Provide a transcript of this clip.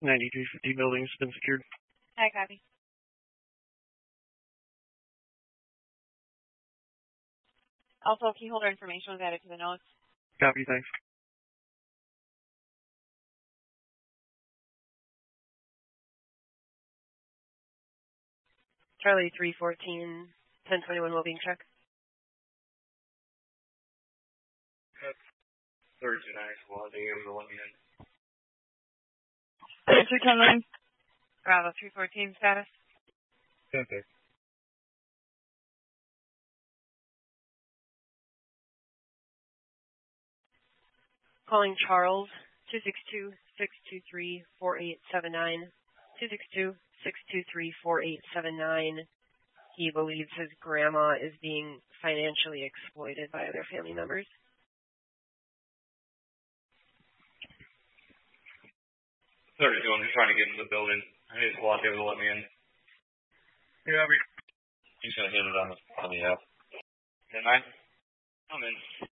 9350 building's been secured. Hi, copy. Also, key holder information was added to the notes. Copy, thanks. Charlie 314, 1021 Wellbeing check. Thursday night, Wellbeing, I'm going in. 210 Bravo 314 status. Okay. Calling Charles 262-623-4879. 262-623-4879. He believes his grandma is being financially exploited by other family members. They're trying to get into the building. I need SWAT to let me in. Yeah, He's going to hit it on the app. Can I? I'm in.